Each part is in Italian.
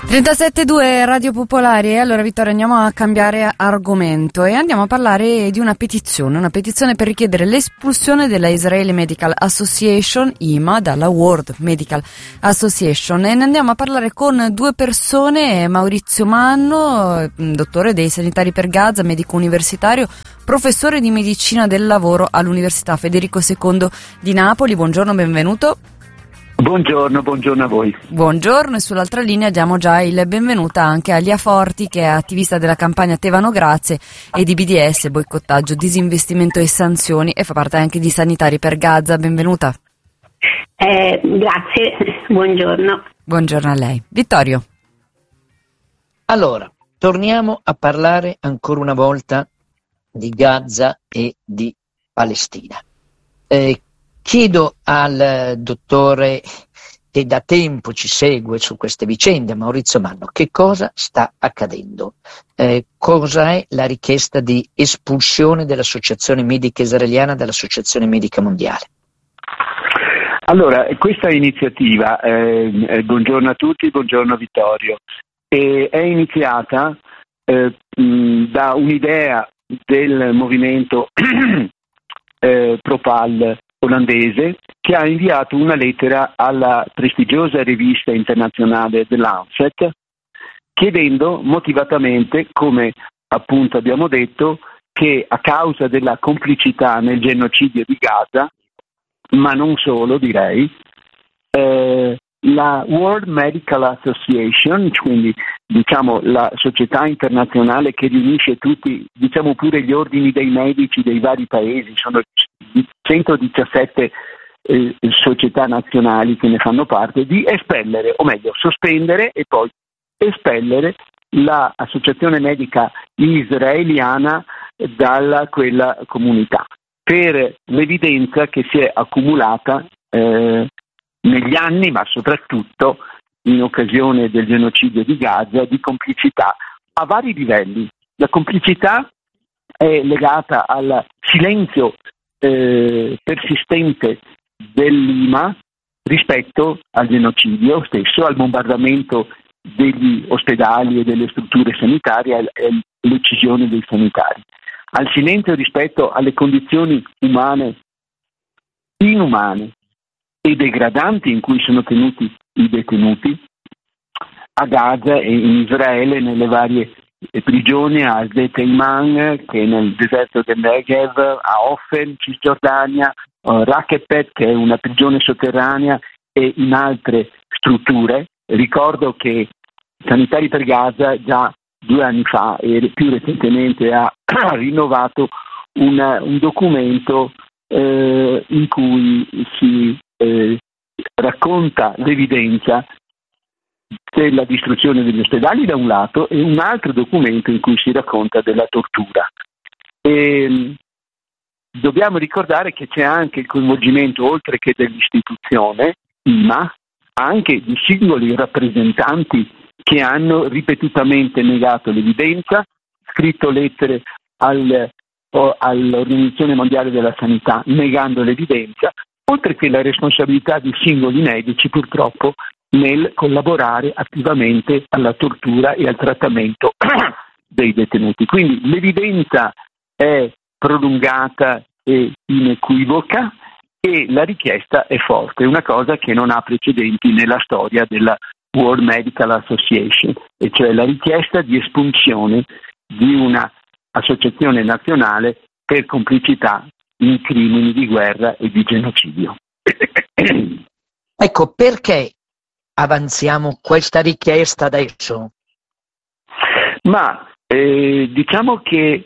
37.2 Radio Popolari. E allora, Vittorio, andiamo a cambiare argomento e andiamo a parlare di una petizione per richiedere l'espulsione della Israeli Medical Association, IMA, dalla World Medical Association, e ne andiamo a parlare con due persone: Maurizio Manno, dottore dei sanitari per Gaza, medico universitario, professore di medicina del lavoro all'Università Federico II di Napoli. Buongiorno, benvenuto. Buongiorno a voi. Buongiorno, e sull'altra linea diamo già il benvenuto anche a Lia Forti, che è attivista della campagna Tevano Grazie e di BDS, boicottaggio, disinvestimento e sanzioni, e fa parte anche di Sanitari per Gaza. Benvenuta. Grazie, buongiorno. Buongiorno a lei. Vittorio. Allora, torniamo a parlare ancora una volta di Gaza e di Palestina. Chiedo al dottore che da tempo ci segue su queste vicende, Maurizio Manno, che cosa sta accadendo? Cosa è la richiesta di espulsione dell'Associazione Medica Israeliana dall'Associazione Medica Mondiale? Allora, questa iniziativa, buongiorno a tutti, buongiorno Vittorio, è iniziata da un'idea del movimento Pro-Pal olandese, che ha inviato una lettera alla prestigiosa rivista internazionale The Lancet, chiedendo motivatamente, come appunto abbiamo detto, che a causa della complicità nel genocidio di Gaza, ma non solo, direi, la World Medical Association, quindi diciamo la società internazionale che riunisce tutti, diciamo pure gli ordini dei medici dei vari paesi, sono 117 società nazionali che ne fanno parte, di espellere, o meglio sospendere e poi espellere l'associazione medica israeliana da quella comunità, per l'evidenza che si è accumulata negli anni, ma soprattutto in occasione del genocidio di Gaza, di complicità a vari livelli. La complicità è legata al silenzio persistente dell'IMA rispetto al genocidio stesso, al bombardamento degli ospedali e delle strutture sanitarie e all'uccisione dei sanitari, al silenzio rispetto alle condizioni umane inumane e degradanti in cui sono tenuti i detenuti a Gaza e in Israele, nelle varie prigioni, a Al-Teiman, che è nel deserto del Negev, a Ofen, Cisgiordania, Rakepet, che è una prigione sotterranea, e in altre strutture. Ricordo che Sanitari per Gaza già 2 anni fa e più recentemente ha rinnovato un documento in cui si racconta l'evidenza della distruzione degli ospedali da un lato, e un altro documento in cui si racconta della tortura. E dobbiamo ricordare che c'è anche il coinvolgimento, oltre che dell'istituzione IMA, anche di singoli rappresentanti che hanno ripetutamente negato l'evidenza, scritto lettere all'Organizzazione Mondiale della Sanità negando l'evidenza, oltre che la responsabilità di singoli medici purtroppo nel collaborare attivamente alla tortura e al trattamento dei detenuti. Quindi l'evidenza è prolungata e inequivoca e la richiesta è forte, una cosa che non ha precedenti nella storia della World Medical Association, e cioè la richiesta di espulsione di una associazione nazionale per complicità in crimini di guerra e di genocidio. Ecco, perché avanziamo questa richiesta adesso? Ma diciamo che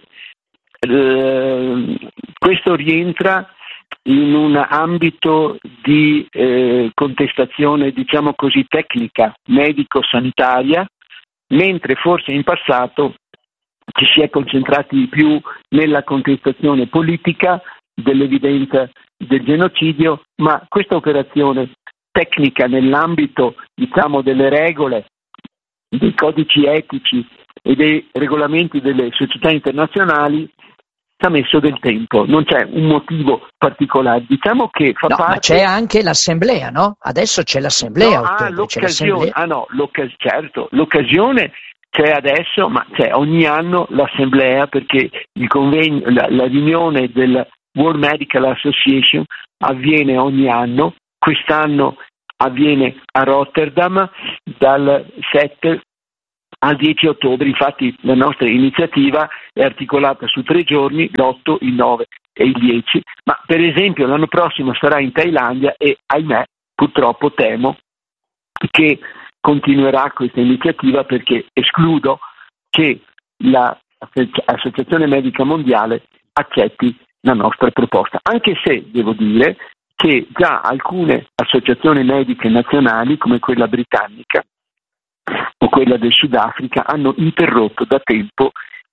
questo rientra in un ambito di contestazione, diciamo così, tecnica, medico-sanitaria, mentre forse in passato ci si è concentrati di più nella contestazione politica dell'evidenza del genocidio, ma questa operazione tecnica nell'ambito, diciamo, delle regole, dei codici etici e dei regolamenti delle società internazionali ci ha messo del tempo, non c'è un motivo particolare, diciamo che fa parte... Ma c'è anche l'assemblea, no? Adesso c'è l'assemblea, l'occasione, certo, l'occasione c'è adesso, ma c'è ogni anno l'assemblea, perché il convegno, la riunione del World Medical Association avviene ogni anno. Quest'anno avviene a Rotterdam dal 7 al 10 ottobre, infatti la nostra iniziativa è articolata su 3 giorni, l'8, il 9 e il 10, ma per esempio l'anno prossimo sarà in Thailandia e ahimè purtroppo temo che continuerà questa iniziativa, perché escludo che l'Associazione Medica Mondiale accetti la nostra proposta, anche se devo dire che già alcune associazioni mediche nazionali come quella britannica o quella del Sudafrica hanno interrotto da tempo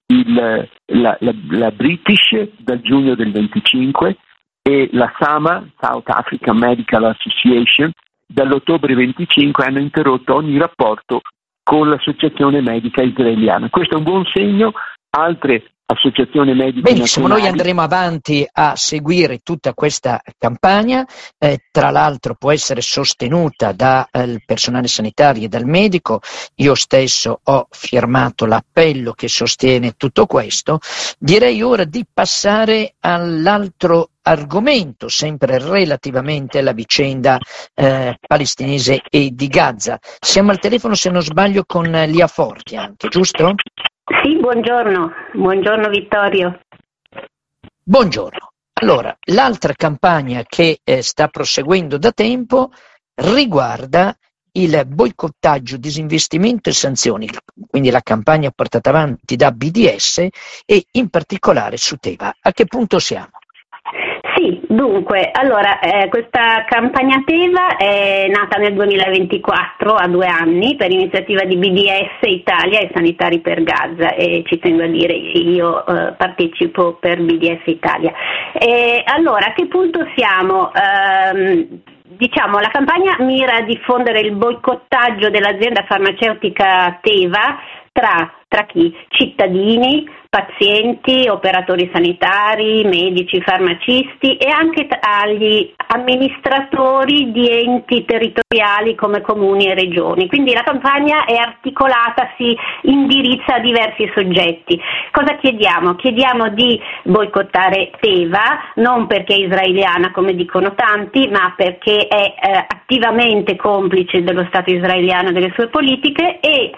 la British dal giugno del 25 e la SAMA, South African Medical Association, dall'ottobre 25 hanno interrotto ogni rapporto con l'associazione medica israeliana. Questo è un buon segno. Altre associazioni mediche benissimo, nazionali... noi andremo avanti a seguire tutta questa campagna, tra l'altro può essere sostenuta dal personale sanitario e dal medico. Io stesso ho firmato l'appello che sostiene tutto questo. Direi ora di passare all'altro argomento, sempre relativamente alla vicenda palestinese e di Gaza. Siamo al telefono, se non sbaglio, con Lia Forti anche, giusto? Sì, buongiorno Vittorio. Buongiorno. Allora, l'altra campagna che sta proseguendo da tempo riguarda il boicottaggio, disinvestimento e sanzioni, quindi la campagna portata avanti da BDS e in particolare su Teva. A che punto siamo? Sì, dunque, allora, questa campagna Teva è nata nel 2024, a 2 anni, per iniziativa di BDS Italia e Sanitari per Gaza, e ci tengo a dire io partecipo per BDS Italia. Allora, a che punto siamo? Diciamo, la campagna mira a diffondere il boicottaggio dell'azienda farmaceutica Teva tra chi? Cittadini, pazienti, operatori sanitari, medici, farmacisti e anche agli amministratori di enti territoriali come comuni e regioni. Quindi la campagna è articolata, si indirizza a diversi soggetti. Cosa chiediamo? Chiediamo di boicottare Teva, non perché è israeliana come dicono tanti, ma perché è attivamente complice dello Stato israeliano e delle sue politiche e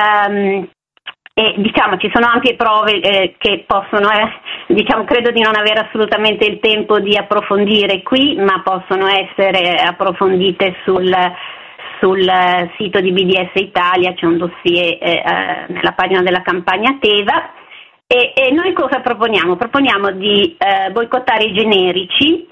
diciamo ci sono ampie prove che possono, credo di non avere assolutamente il tempo di approfondire qui, ma possono essere approfondite sul sito di BDS Italia, c'è un dossier nella pagina della campagna Teva. E noi cosa proponiamo? Proponiamo di boicottare i generici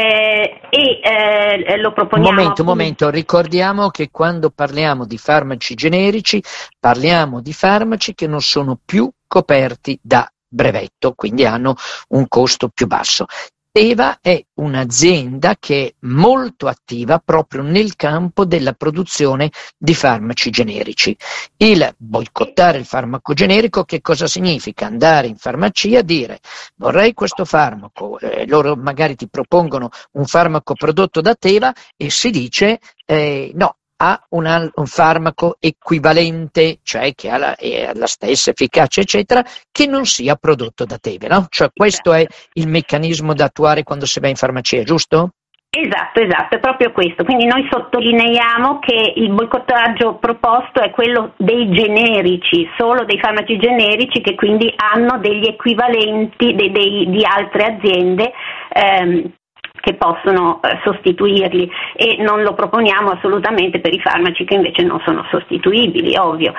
lo proponiamo... Un momento, ricordiamo che quando parliamo di farmaci generici parliamo di farmaci che non sono più coperti da brevetto, quindi hanno un costo più basso. Teva è un'azienda che è molto attiva proprio nel campo della produzione di farmaci generici. Il boicottare il farmaco generico che cosa significa? Andare in farmacia e dire vorrei questo farmaco, loro magari ti propongono un farmaco prodotto da Teva e si dice no, ha un farmaco equivalente, cioè che ha la stessa efficacia, eccetera, che non sia prodotto da Teva, no? Cioè questo è il meccanismo da attuare quando si va in farmacia, giusto? Esatto, è proprio questo. Quindi noi sottolineiamo che il boicottaggio proposto è quello dei generici, solo dei farmaci generici che quindi hanno degli equivalenti di altre aziende che possono sostituirli, e non lo proponiamo assolutamente per i farmaci che invece non sono sostituibili, ovvio.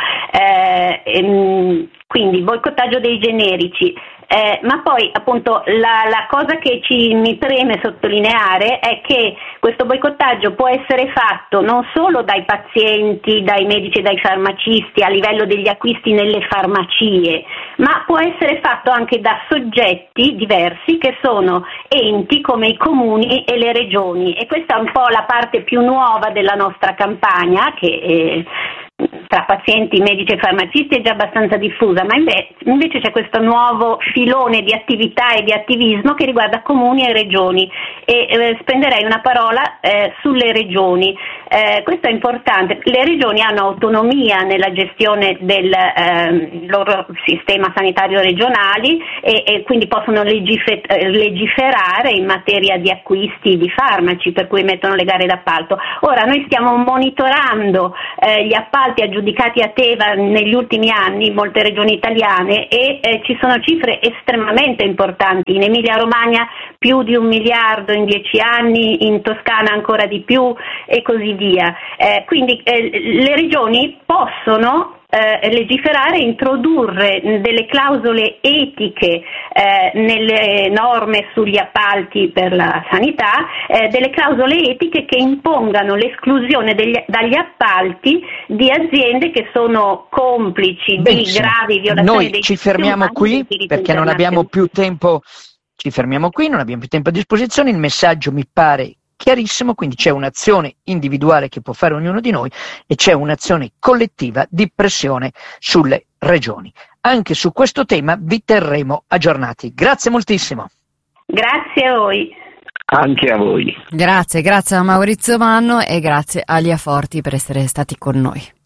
Quindi boicottaggio dei generici. Ma poi appunto la cosa che mi preme sottolineare è che questo boicottaggio può essere fatto non solo dai pazienti, dai medici e dai farmacisti a livello degli acquisti nelle farmacie, ma può essere fatto anche da soggetti diversi che sono enti come i comuni e le regioni, e questa è un po' la parte più nuova della nostra campagna che tra pazienti, medici e farmacisti è già abbastanza diffusa, ma invece c'è questo nuovo filone di attività e di attivismo che riguarda comuni e regioni, e spenderei una parola sulle regioni. Questo è importante. Le regioni hanno autonomia nella gestione del loro sistema sanitario regionali e quindi possono legiferare in materia di acquisti di farmaci, per cui mettono le gare d'appalto. Ora noi stiamo monitorando gli appalti aggiudicati a Teva negli ultimi anni in molte regioni italiane e ci sono cifre estremamente importanti. In Emilia Romagna più di 1 miliardo in 10 anni, in Toscana ancora di più e così via. Quindi le regioni possono legiferare, introdurre delle clausole etiche nelle norme sugli appalti per la sanità, delle clausole etiche che impongano l'esclusione dagli appalti di aziende che sono complici di gravi violazioni dei diritti umani. Noi ci fermiamo qui perché non abbiamo più tempo. Ci fermiamo qui, non abbiamo più tempo a disposizione. Il messaggio mi pare chiarissimo, quindi c'è un'azione individuale che può fare ognuno di noi e c'è un'azione collettiva di pressione sulle regioni. Anche su questo tema vi terremo aggiornati. Grazie moltissimo. Grazie a voi. Anche a voi. Grazie a Maurizio Manno e grazie a Lia Forti per essere stati con noi.